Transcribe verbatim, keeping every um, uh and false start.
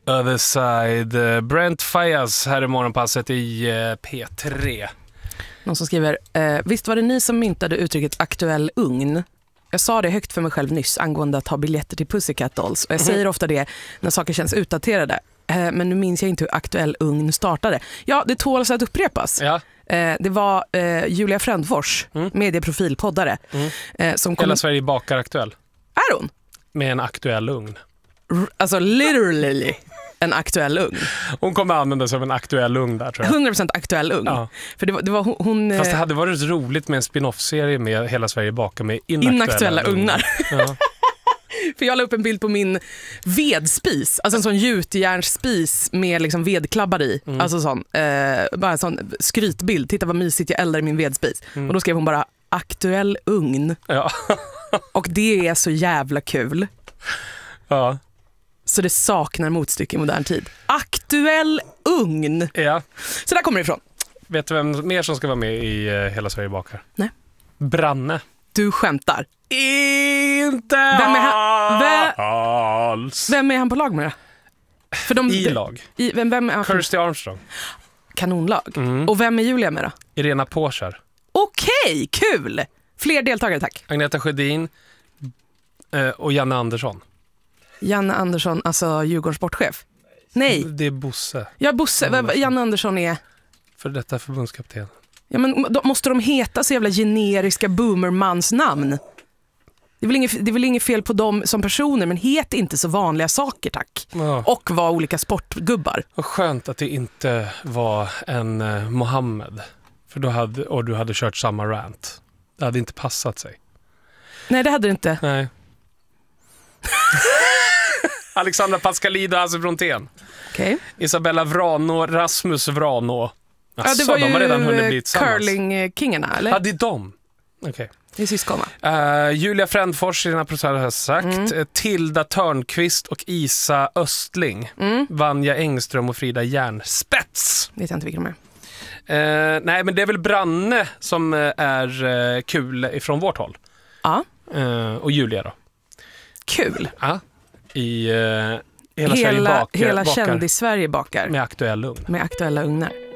Other side. Brent Faiyaz här i morgonpasset i P tre. Någon som skriver, eh, visst var det ni som myntade uttrycket aktuell ugn? Jag sa det högt för mig själv nyss angående att ha biljetter till Pussycat Dolls. Och jag mm. säger ofta det när saker känns utdaterade. Eh, men nu minns jag inte hur aktuell ugn startade. Ja, det tåls att upprepas. Ja. Eh, det var eh, Julia Frändfors, mm. medieprofilpoddare. Mm. Eh, som kom... Hela Sverige bakar aktuell. Är hon? Med en aktuell ugn. R- alltså literally en aktuell ugn. Hon kommer använda sig av en aktuell ugn där, tror jag. hundra procent aktuell ugn. Ja. För det var, det var hon, hon... Fast det hade varit roligt med en spin-off-serie med Hela Sverige bakar med inaktuella, inaktuella ugnar. Ja. För jag la upp en bild på min vedspis. Alltså en sån gjutjärnsspis med liksom vedklabbar i. Mm. Alltså sån, eh, bara en sån skrytbild. Titta vad mysigt jag eldar i min vedspis. Mm. Och då skrev hon bara aktuell ugn. Ja. Och det är så jävla kul. Ja. Så det saknar motstycke i modern tid. Aktuell ugn. Ja. Så där kommer det ifrån. Vet du vem mer som ska vara med i uh, Hela Sverige bakar? Nej. Branne. Du skämtar. Inte vem är han, vem, alls. Vem är han på lag med det? För de, I lag. I, vem, vem är Kirsty Armstrong. Kanonlag. Mm. Och vem är Julia med då? Irena Påskär. Okej, kul! Fler deltagare, tack. Agneta Sjödin uh, och Janne Andersson. Janne Andersson, alltså Djurgårdens sportchef. Nej. Det är Bosse. Ja, Bosse. Andersson. Janne Andersson är... För detta förbundskapten. Ja, men då måste de heta så jävla generiska boomermans namn. Det är väl inget, det är väl inget fel på dem som personer, men het inte så vanliga saker, tack. Ja. Och var olika sportgubbar. Och skönt att det inte var en eh, Mohammed. För då hade, och du hade kört samma rant. Det hade inte passat sig. Nej, det hade det inte. Nej. Alexandra Pascalid och Hasse Brontén. Okay. Isabella Vranå, Rasmus Vranå. Alltså, ja, det var de har redan hunnit bli ju curling-kingarna, eller? Ja, det är de. Okej. Okay. Det är syskon, uh, Julia Frändfors i den här processen har sagt. Mm. Tilda Törnqvist och Isa Östling. Mm. Vanja Engström och Frida Järnspets. Vet jag inte vilka de är. Uh, nej, men det är väl Branne som är uh, kul ifrån vårt håll. Ja. Uh, och Julia då. Kul. Ja. I uh, hela, hela Sverige bakar. Hela kändis Sverige bakar. Med aktuell ugn. Med aktuella ugnar.